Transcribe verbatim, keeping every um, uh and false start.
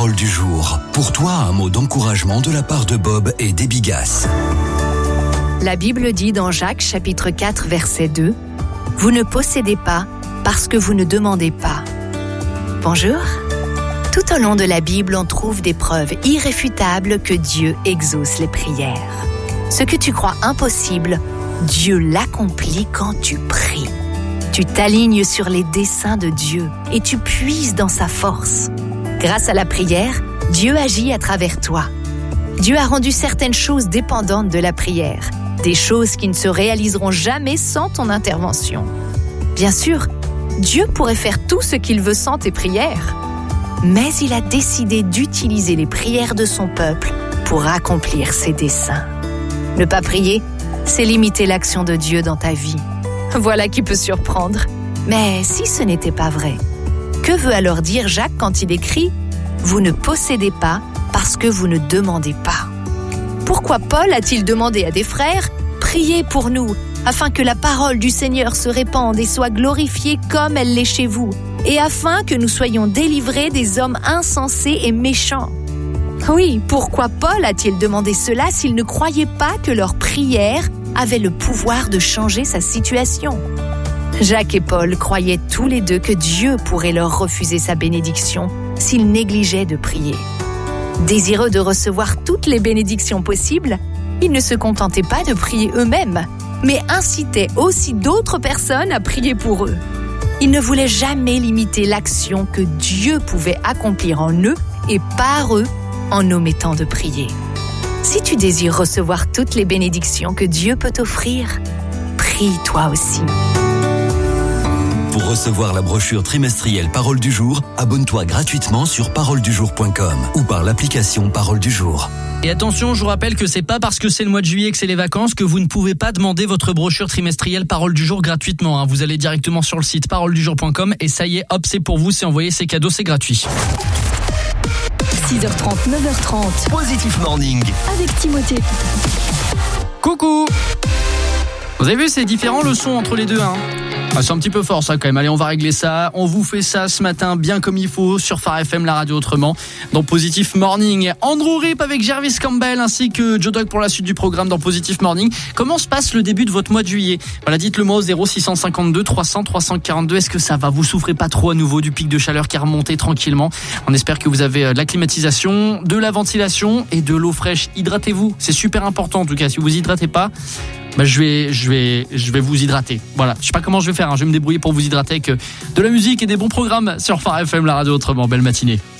Parole du jour. Pour toi, un mot d'encouragement de la part de Bob et des Bigas. La Bible dit dans Jacques chapitre quatre verset deux « Vous ne possédez pas parce que vous ne demandez pas. » Bonjour. Tout au long de la Bible, on trouve des preuves irréfutables que Dieu exauce les prières. Ce que tu crois impossible, Dieu l'accomplit quand tu pries. Tu t'alignes sur les desseins de Dieu et tu puises dans sa force. Grâce à la prière, Dieu agit à travers toi. Dieu a rendu certaines choses dépendantes de la prière, des choses qui ne se réaliseront jamais sans ton intervention. Bien sûr, Dieu pourrait faire tout ce qu'il veut sans tes prières, mais il a décidé d'utiliser les prières de son peuple pour accomplir ses desseins. Ne pas prier, c'est limiter l'action de Dieu dans ta vie. Voilà qui peut surprendre. Mais si ce n'était pas vrai, que veut alors dire Jacques quand il écrit « Vous ne possédez pas parce que vous ne demandez pas ». Pourquoi Paul a-t-il demandé à des frères « Priez pour nous, afin que la parole du Seigneur se répande et soit glorifiée comme elle l'est chez vous, et afin que nous soyons délivrés des hommes insensés et méchants ». Oui, pourquoi Paul a-t-il demandé cela s'il ne croyait pas que leur prière avait le pouvoir de changer sa situation? Jacques et Paul croyaient tous les deux que Dieu pourrait leur refuser sa bénédiction s'ils négligeaient de prier. Désireux de recevoir toutes les bénédictions possibles, ils ne se contentaient pas de prier eux-mêmes, mais incitaient aussi d'autres personnes à prier pour eux. Ils ne voulaient jamais limiter l'action que Dieu pouvait accomplir en eux et par eux en omettant de prier. Si tu désires recevoir toutes les bénédictions que Dieu peut t'offrir, prie toi aussi. Pour recevoir la brochure trimestrielle Parole du jour, abonne-toi gratuitement sur parole du jour point com ou par l'application Parole du jour. Et attention, je vous rappelle que c'est pas parce que c'est le mois de juillet que c'est les vacances que vous ne pouvez pas demander votre brochure trimestrielle Parole du jour gratuitement. Hein. Vous allez directement sur le site parole du jour point com et ça y est, hop, c'est pour vous, c'est envoyé, c'est cadeau, c'est gratuit. six heures trente, neuf heures trente. Positif Morning. Avec Timothée. Coucou. Vous avez vu, c'est différent le son entre les deux, hein. Ah, c'est un petit peu fort ça quand même. Allez, on va régler ça. On vous fait ça ce matin bien comme il faut sur Phare F M, la radio autrement, dans Positif Morning. Andrew Rip avec Jervis Campbell ainsi que Joe Dog pour la suite du programme dans Positif Morning. Comment se passe le début de votre mois de juillet? Voilà, dites-le moi au zéro six cent cinquante-deux trois cents trois cent quarante-deux. Est-ce que ça va? Vous souffrez pas trop à nouveau du pic de chaleur qui a remonté tranquillement? On espère que vous avez de la climatisation, de la ventilation et de l'eau fraîche. Hydratez-vous, c'est super important en tout cas. Si vous vous hydratez pas, bah, je vais, je vais, je vais vous hydrater. Voilà. Je sais pas comment je vais faire, hein. Je vais me débrouiller pour vous hydrater avec de la musique et des bons programmes sur Phare F M, la radio autrement. Belle matinée.